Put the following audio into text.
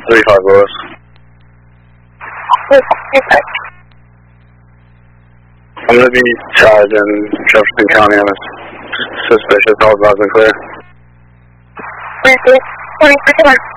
35 Lewis. I'm going to be charged in Jefferson County on a suspicious. All advised and clear.